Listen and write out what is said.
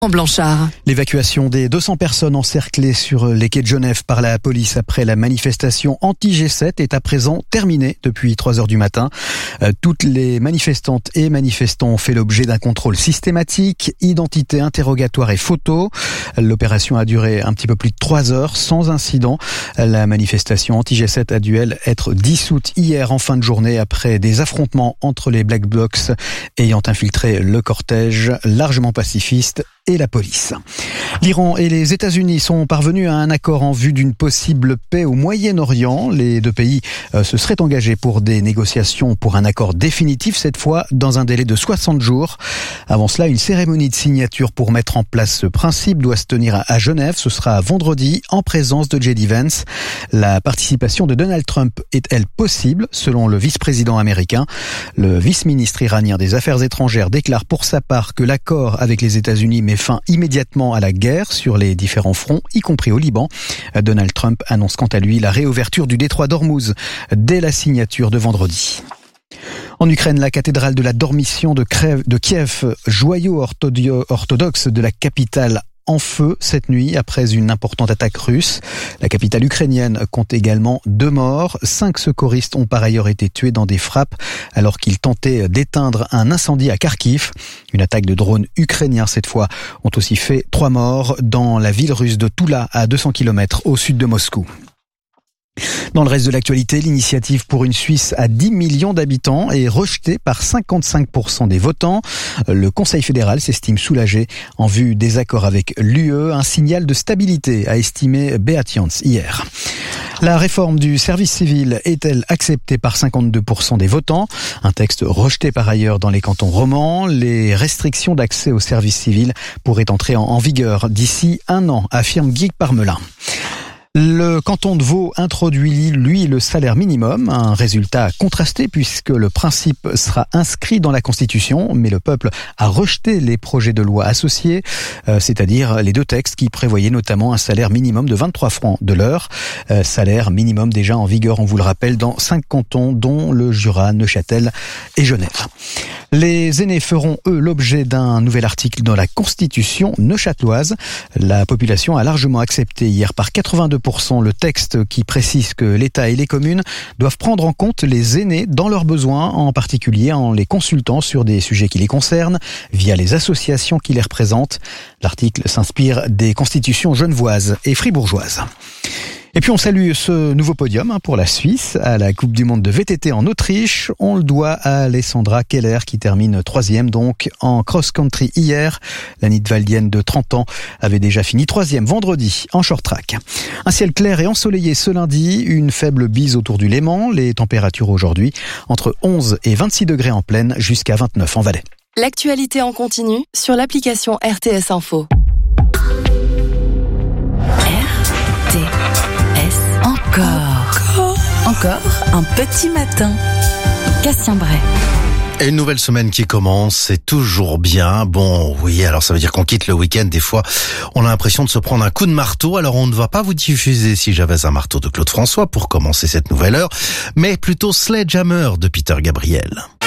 Blanchard. L'évacuation des 200 personnes encerclées sur les quais de Genève par la police après la manifestation anti-G7 est à présent terminée depuis 3 heures du matin. Toutes les manifestantes et manifestants ont fait l'objet d'un contrôle systématique, identité, interrogatoire et photo. L'opération a duré un petit peu plus de 3 heures sans incident. La manifestation anti-G7 a dû être dissoute hier en fin de journée après des affrontements entre les Black Blocs ayant infiltré le cortège largement pacifiste et la police. L'Iran et les États-Unis sont parvenus à un accord en vue d'une possible paix au Moyen-Orient. Les deux pays se seraient engagés pour des négociations pour un accord définitif, cette fois dans un délai de 60 jours. Avant cela, une cérémonie de signature pour mettre en place ce principe doit se tenir à Genève. Ce sera vendredi en présence de J.D. Vance. La participation de Donald Trump est-elle possible, selon le vice-président américain? Le vice-ministre iranien des Affaires étrangères déclare pour sa part que l'accord avec les États-Unis met fin immédiatement à la guerre sur les différents fronts, y compris au Liban. Donald Trump annonce quant à lui la réouverture du détroit d'Ormuz dès la signature de vendredi. En Ukraine, la cathédrale de la Dormition de Kiev, joyau orthodoxe de la capitale, en feu cette nuit après une importante attaque russe. La capitale ukrainienne compte également 2 morts. 5 secouristes ont par ailleurs été tués dans des frappes alors qu'ils tentaient d'éteindre un incendie à Kharkiv. Une attaque de drones ukrainiens cette fois ont aussi fait 3 morts dans la ville russe de Toula à 200 km au sud de Moscou. Dans le reste de l'actualité, l'initiative pour une Suisse à 10 millions d'habitants est rejetée par 55% des votants. Le Conseil fédéral s'estime soulagé en vue des accords avec l'UE, un signal de stabilité, a estimé Beat Jans hier. La réforme du service civil est-elle acceptée par 52% des votants? Un texte rejeté par ailleurs dans les cantons romans. Les restrictions d'accès au service civil pourraient entrer en vigueur d'ici 1 an, affirme Guy Parmelin. Le canton de Vaud introduit, lui, le salaire minimum, un résultat contrasté puisque le principe sera inscrit dans la Constitution, mais le peuple a rejeté les projets de loi associés, c'est-à-dire les 2 textes qui prévoyaient notamment un salaire minimum de 23 francs de l'heure, salaire minimum déjà en vigueur, on vous le rappelle, dans 5 cantons, dont le Jura, Neuchâtel et Genève. Les aînés feront, eux, l'objet d'un nouvel article dans la Constitution neuchâteloise. La population a largement accepté hier par 82% le texte qui précise que l'État et les communes doivent prendre en compte les aînés dans leurs besoins, en particulier en les consultant sur des sujets qui les concernent via les associations qui les représentent. L'article s'inspire des constitutions genevoises et fribourgeoises. Et puis on salue ce nouveau podium pour la Suisse à la Coupe du Monde de VTT en Autriche. On le doit à Alessandra Keller qui termine 3e donc en cross-country hier. La Nidwaldienne de 30 ans avait déjà fini 3e vendredi en short-track. Un ciel clair et ensoleillé ce lundi, une faible bise autour du Léman. Les températures aujourd'hui entre 11 et 26 degrés en plaine jusqu'à 29 en Valais. L'actualité en continu sur l'application RTS Info. Encore un petit matin. Cassien Bray. Et une nouvelle semaine qui commence, c'est toujours bien. Bon, oui, alors ça veut dire qu'on quitte le week-end. Des fois, on a l'impression de se prendre un coup de marteau. Alors on ne va pas vous diffuser Si j'avais un marteau de Claude François pour commencer cette nouvelle heure, mais plutôt Sledgehammer de Peter Gabriel.